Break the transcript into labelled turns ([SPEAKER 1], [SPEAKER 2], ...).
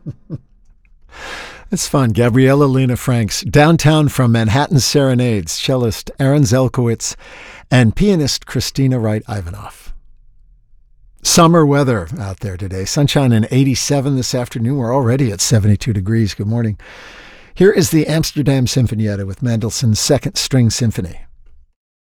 [SPEAKER 1] It's fun. Gabriella Lena Franks, Downtown from Manhattan Serenades, cellist Aaron Zelkowitz, and pianist Christina Wright-Ivanoff. Summer weather out there today. Sunshine and 87 this afternoon. We're already at 72 degrees. Good morning. Here is the Amsterdam Sinfonietta with Mendelssohn's Second String Symphony.